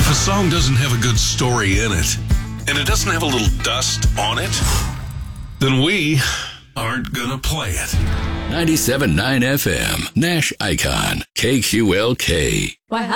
If a song doesn't have a good story in it, and it doesn't have a little dust on it, then we aren't gonna play it. 97.9 FM, Nash Icon, KQLK. Why,